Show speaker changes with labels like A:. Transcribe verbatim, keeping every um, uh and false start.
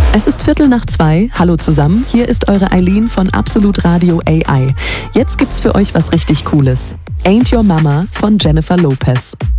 A: Es ist Viertel nach zwei. Hallo zusammen, hier ist eure Eileen von Absolut Radio A I. Jetzt gibt's für euch was richtig Cooles. Ain't Your Mama von Jennifer Lopez.